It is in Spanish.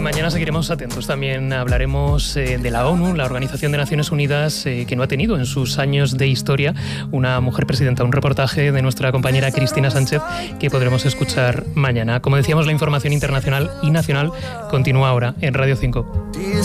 mañana seguiremos atentos. También hablaremos de la ONU, la Organización de Naciones Unidas, que no ha tenido en sus años de historia una mujer presidenta. Un reportaje de nuestra compañera Cristina Sánchez que podremos escuchar mañana. Como decíamos, la información internacional y nacional continúa ahora en Radio 5.